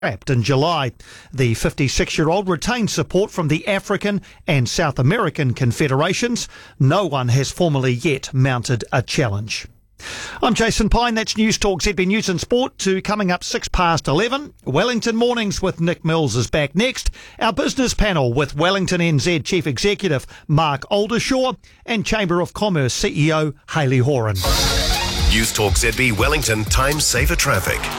scrapped in July. The 56-year-old retained support from the African and South American confederations. No one has formally yet mounted a challenge. I'm Jason Pine. That's News Talk ZB News and Sport. To coming up 11:06. Wellington Mornings with Nick Mills is back next. Our business panel with Wellington NZ Chief Executive Mark Oldershaw and Chamber of Commerce CEO Hayley Horan. News Talk ZB Wellington Time Saver Traffic.